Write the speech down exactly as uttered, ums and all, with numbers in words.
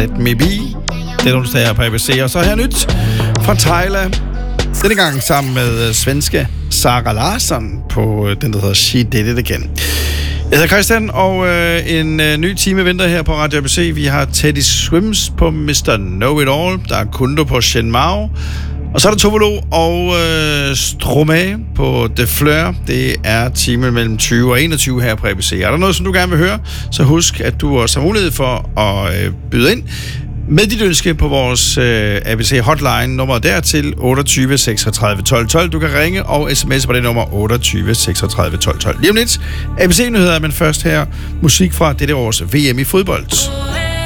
Let Me Be. Det er onsdag her på A B C. Og så her nyt fra Thailand. Denne gang sammen med svenske Sara Larsson på den, der hedder She Did It Again. Jeg hedder Christian, og øh, en øh, ny time venter her på Radio A B C. Vi har Teddy Swims på mister Know It All. Der er Kundo på Shen Mao. Og så er der Tovolo og øh, Stromae på The Fleur. Det er timen mellem tyve og enogtyve her på A B C. Er der noget, som du gerne vil høre, så husk, at du også har mulighed for at øh, byde ind med dit ønske på vores øh, A B C hotline, nummeret dertil otteogtyve seksogtredive tolv tolv. Du kan ringe og sms'e på det nummer otteogtyve seksogtredive tolv tolv. Lige om lidt A B C-nyheder, men først her musik fra dette års V M i fodbold.